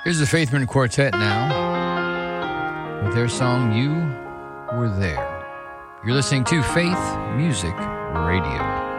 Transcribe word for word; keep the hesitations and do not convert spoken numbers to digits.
Here's the Faithman Quartet now with their song, You Were There. You're listening to Faith Music Radio.